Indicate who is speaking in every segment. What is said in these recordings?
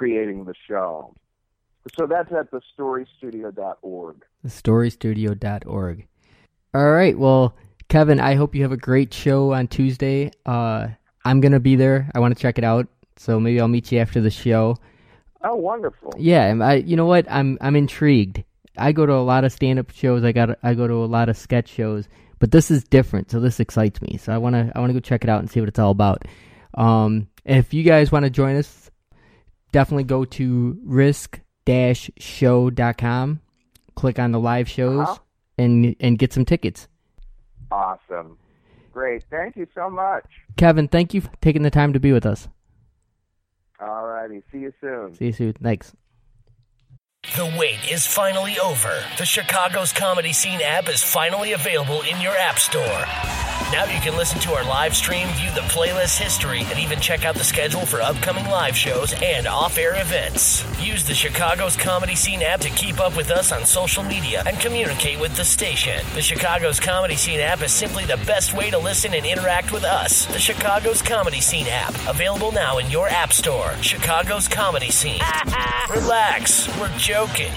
Speaker 1: creating the show. So that's at thestorystudio.org.
Speaker 2: Thestorystudio.org. All right. Well, Kevin, I hope you have a great show on Tuesday. I'm going to be there. I want to check it out. So maybe I'll meet you after the show.
Speaker 1: Oh, wonderful.
Speaker 2: Yeah. You know what? I'm intrigued. I go to a lot of stand-up shows. I go to a lot of sketch shows, but this is different. So this excites me. So I want to go check it out and see what it's all about. If you guys want to join us, definitely go to risk-show.com, click on the live shows, and get some tickets.
Speaker 1: Awesome. Great. Thank you so much.
Speaker 2: Kevin, thank you for taking the time to be with us.
Speaker 1: All righty. See you soon.
Speaker 2: See you soon. Thanks.
Speaker 3: The wait is finally over. The Chicago's Comedy Scene app is finally available in your app store. Now you can listen to our live stream, view the playlist history, and even check out the schedule for upcoming live shows and off-air events. Use the Chicago's Comedy Scene app to keep up with us on social media and communicate with the station. The Chicago's Comedy Scene app is simply the best way to listen and interact with us. The Chicago's Comedy Scene app, available now in your app store. Chicago's Comedy Scene. Relax, we're joking.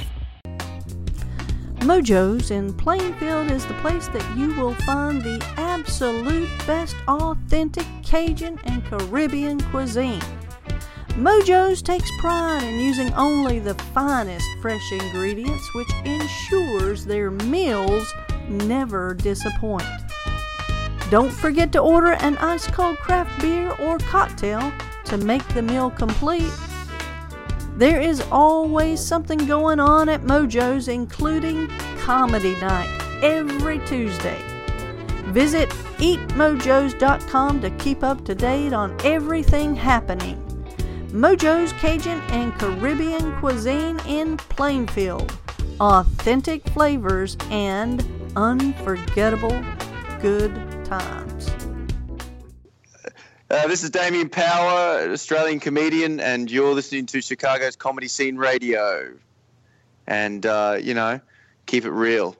Speaker 4: Mojo's in Plainfield is the place that you will find the absolute best authentic Cajun and Caribbean cuisine. Mojo's takes pride in using only the finest fresh ingredients, which ensures their meals never disappoint. Don't forget to order an ice-cold craft beer or cocktail to make the meal complete. There is always something going on at Mojo's, including Comedy Night every Tuesday. Visit eatmojos.com to keep up to date on everything happening. Mojo's Cajun and Caribbean cuisine in Plainfield. Authentic flavors and unforgettable good times.
Speaker 5: This is Damien Power, an Australian comedian, and you're listening to Chicago's Comedy Scene Radio. And, keep it real.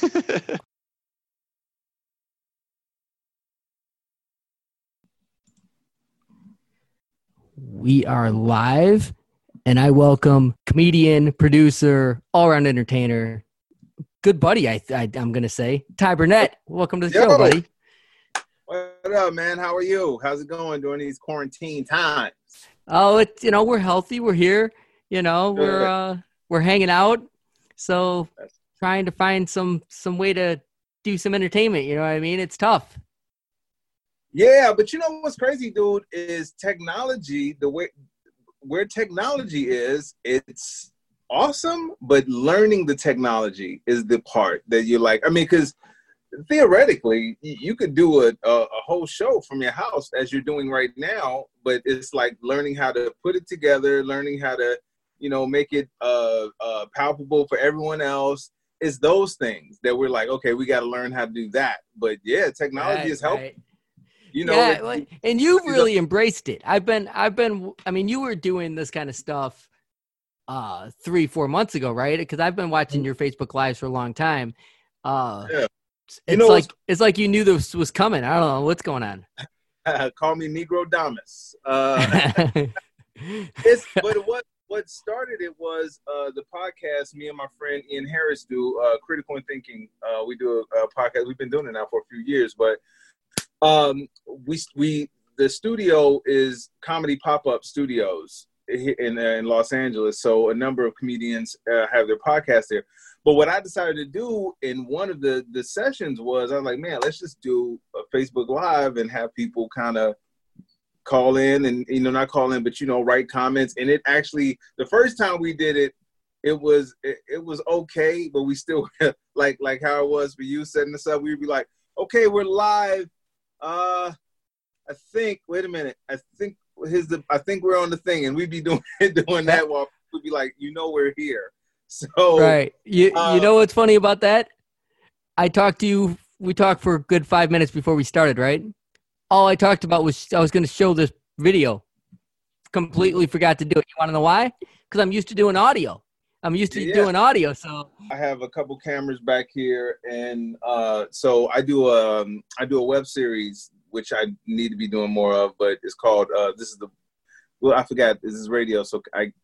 Speaker 2: We are live, and I welcome comedian, producer, all-around entertainer, good buddy, I'm going to say, Ty Burnett. Welcome to the show, buddy.
Speaker 6: What up, man? How are you? How's it going during these quarantine times?
Speaker 2: Oh, we're healthy. We're here. We're hanging out. So trying to find some way to do some entertainment. You know what I mean? It's tough.
Speaker 6: Yeah, but you know what's crazy, dude, is technology. The way where technology is, it's awesome. But learning the technology is the part that you're like. I mean, because theoretically, you could do a whole show from your house as you're doing right now, but it's like learning how to put it together, learning how to, make it palpable for everyone else. It's those things that we're like, okay, we got to learn how to do that. But yeah, technology is helping.
Speaker 2: Right. And you've really embraced it. You were doing this kind of stuff 3-4 months ago, right? Because I've been watching your Facebook Lives for a long time.
Speaker 6: Yeah.
Speaker 2: It's like you knew this was coming. I don't know what's going on.
Speaker 6: Call me Negro Damas. What started it was the podcast me and my friend Ian Harris do, Critical and Thinking. We do a podcast. We've been doing it now for a few years, but the studio is Comedy Pop-Up Studios in Los Angeles. So a number of comedians have their podcast there. But what I decided to do in one of the sessions was, I was like, man, let's just do a Facebook Live and have people kind of call in and, not call in, but, write comments. And it actually, the first time we did it, it was okay, but we still, like how it was for you setting this up, we'd be like, okay, we're live. I think we're on the thing. And we'd be doing that while we'd be like, we're here. So
Speaker 2: right. You know what's funny about that? I talked to you. We talked for a good 5 minutes before we started, right? All I talked about was I was going to show this video. Completely forgot to do it. You want to know why? Because I'm used to doing audio. Doing audio. So
Speaker 6: I have a couple cameras back here, and so I do a web series which I need to be doing more of, but it's called I forgot, this is radio, so I